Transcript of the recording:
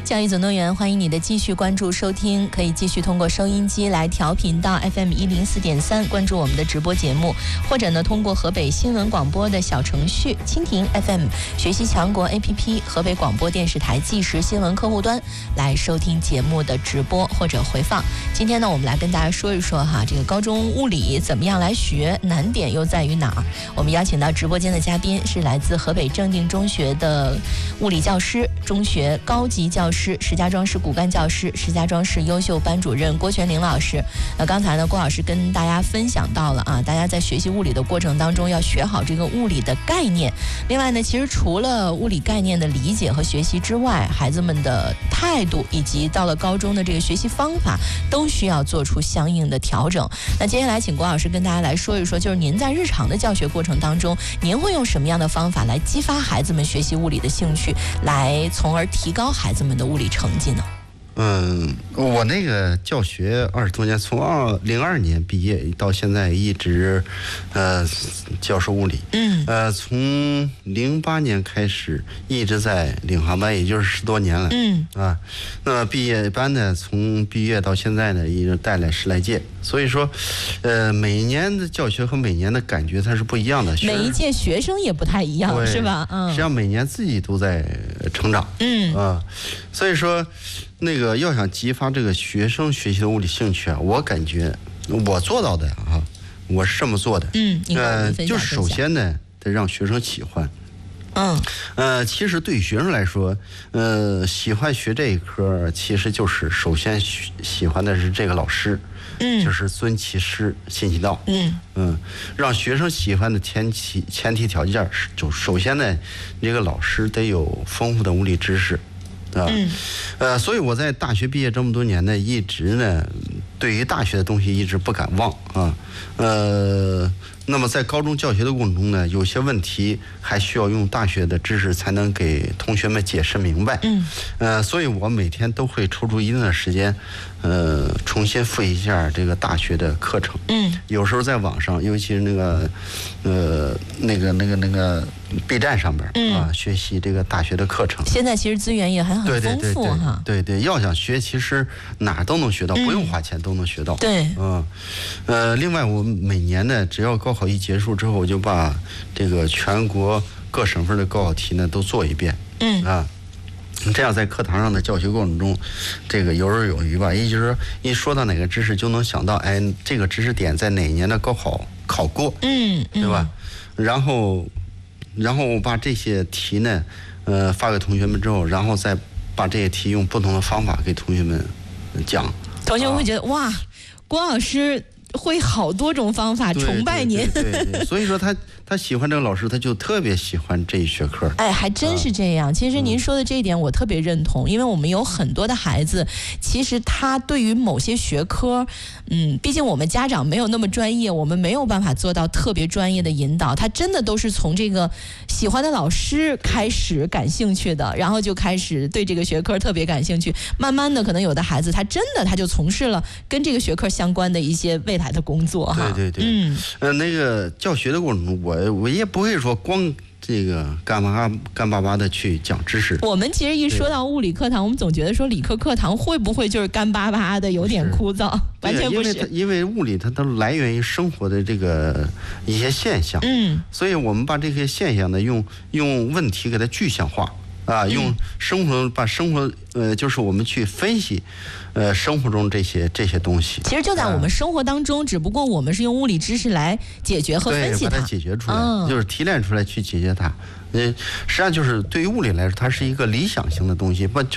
教育总动员，欢迎你的继续关注收听，可以继续通过收音机来调频到 FM104.3，关注我们的直播节目，或者呢通过河北新闻广播的小程序蜻蜓 FM、学习强国 APP、河北广播电视台即时新闻客户端来收听节目的直播或者回放。今天呢，我们来跟大家说一说哈，这个高中物理怎么样来学，难点又在于哪儿？我们邀请到直播间的嘉宾是来自河北正定中学的物理教师、中学高级教师、石家庄市骨干教师、石家庄市优秀班主任郭全玲老师。刚才呢，郭老师跟大家分享到了啊，大家在学习物理的过程当中要学好这个物理的概念。另外呢，其实除了物理概念的理解和学习之外，孩子们的态度以及到了高中的这个学习方法都需要做出相应的调整。那接下来请郭老师跟大家来说一说，就是您在日常的教学过程当中，您会用什么样的方法来激发孩子们学习物理的兴趣，来从而提高孩子们的物理成绩呢？ 我那个教学20多年，从02年毕业到现在一直教授物理。从08年开始一直在领航班，也就是10多年了。那么毕业班呢，从毕业到现在呢，一直带来10来届。所以说，每一年的教学和每年的感觉它是不一样的。 每一届学生也不太一样，是吧？ 实际上每年自己都在成长。所以说，那个要想激发这个学生学习的物理兴趣啊，我感觉我做到的啊，我是这么做的。就是首先呢，得让学生喜欢。其实对于学生来说，喜欢学这一科，其实就是首先喜欢的是这个老师。就是尊其师，信其道。让学生喜欢的前提条件是，就首先呢，这个老师得有丰富的物理知识。所以我在大学毕业这么多年呢，一直呢，对于大学的东西一直不敢忘啊。那么在高中教学的过程中呢，有些问题还需要用大学的知识才能给同学们解释明白。所以我每天都会抽出一定的时间，重新复习一下这个大学的课程。有时候在网上，尤其是那个 B 站上边啊，学习这个大学的课程。现在其实资源也还很丰富哈。对，要想学，其实哪儿都能学到，不用花钱都能学到。另外我每年呢，只要高考一结束之后，我就把这个全国各省份的高考题呢都做一遍。这样在课堂上的教学过程中，这个游刃有余吧。也就是说，一说到哪个知识，就能想到，哎，这个知识点在哪一年的高考考过，对吧？然后把这些题呢，发给同学们之后，然后再把这些题用不同的方法给同学们讲。同学们会觉得哇，郭老师会好多种方法，崇拜您。对，所以说他喜欢这个老师，他就特别喜欢这一学科。哎，还真是这样。其实您说的这一点我特别认同，因为我们有很多的孩子，其实他对于某些学科，毕竟我们家长没有那么专业，我们没有办法做到特别专业的引导，他真的都是从这个喜欢的老师开始感兴趣的，然后就开始对这个学科特别感兴趣，慢慢的可能有的孩子他就从事了跟这个学科相关的一些未来的工作哈。对，那个教学的过程中，我也不会说光这个干巴巴的去讲知识。我们其实一说到物理课堂，我们总觉得说理科课堂会不会就是干巴巴的，有点枯燥？完全不是。因为物理它都来源于生活的这个一些现象。所以我们把这些现象呢，用问题给它具象化。用把生活就是我们去分析生活中这些东西，其实就在我们生活当中，只不过我们是用物理知识来解决和分析它，把它解决出来，就是提炼出来去解决它。实际上就是对于物理来说，它是一个理想型的东西，不就